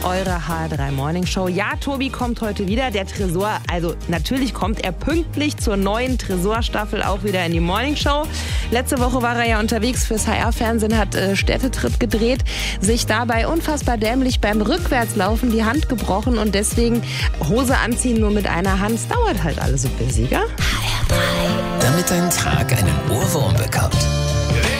eure HR3 Morning Show. Ja, Tobi kommt heute wieder. Der Tresor, also natürlich kommt er pünktlich zur neuen Tresorstaffel auch wieder in die Morning Show. Letzte Woche war er ja unterwegs fürs HR-Fernsehen, hat Städtetrip gedreht, sich dabei unfassbar dämlich beim Rückwärtslaufen die Hand gebrochen und deswegen Hose anziehen nur mit einer Hand. Es dauert halt alles so busy, gell? HR3. Damit dein Tag einen Ohrwurm bekommt.